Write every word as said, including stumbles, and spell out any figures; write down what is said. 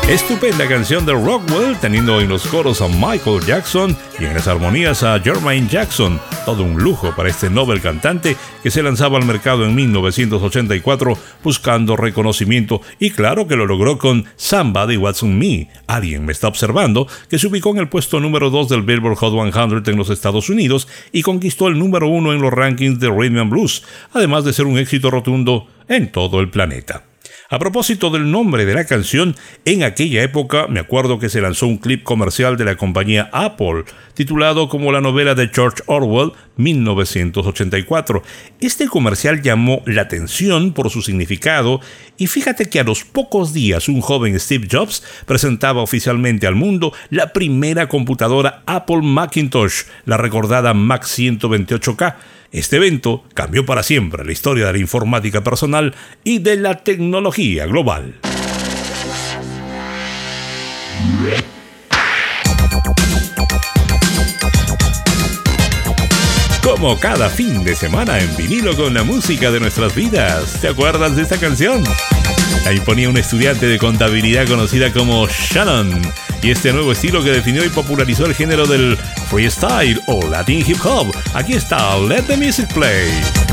Estupenda canción de Rockwell, teniendo en los coros a Michael Jackson y en las armonías a Jermaine Jackson. Todo un lujo para este novel cantante que se lanzaba al mercado en mil novecientos ochenta y cuatro buscando reconocimiento, y claro que lo logró con Somebody What's on Me, Alguien me está observando, que se ubicó en el puesto número dos del Billboard Hot cien en los Estados Unidos y conquistó el número uno en los rankings de Rhythm and Blues, además de ser un éxito rotundo en todo el planeta. A propósito del nombre de la canción, en aquella época me acuerdo que se lanzó un clip comercial de la compañía Apple, titulado como la novela de George Orwell, mil novecientos ochenta y cuatro. Este comercial llamó la atención por su significado, y fíjate que a los pocos días un joven Steve Jobs presentaba oficialmente al mundo la primera computadora Apple Macintosh, la recordada Mac ciento veintiocho K. Este evento cambió para siempre la historia de la informática personal y de la tecnología global. Como cada fin de semana en vinilo con la música de nuestras vidas. ¿Te acuerdas de esta canción? La imponía un estudiante de contabilidad conocida como Shannon, y este nuevo estilo que definió y popularizó el género del freestyle o Latin hip hop. Aquí está Let the Music Play.